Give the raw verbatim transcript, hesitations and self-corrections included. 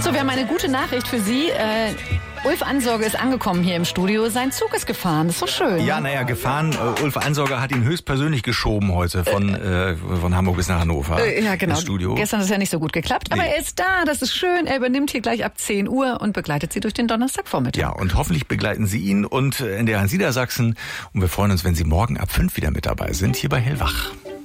So, wir haben eine gute Nachricht für Sie. Äh, Ulf Ansorge ist angekommen hier im Studio. Sein Zug ist gefahren. Das ist so schön. Ja, naja, gefahren. Uh, Ulf Ansorge hat ihn höchstpersönlich geschoben heute von, äh, äh, von Hamburg bis nach Hannover. Äh, ja, genau. Ins Studio. Gestern ist ja nicht so gut geklappt. Nee. Aber er ist da, das ist schön. Er übernimmt hier gleich ab zehn Uhr und begleitet Sie durch den Donnerstagvormittag. Ja, und hoffentlich begleiten Sie ihn und N D R in Niedersachsen. Und wir freuen uns, wenn Sie morgen ab fünf wieder mit dabei sind, hier bei Hellwach.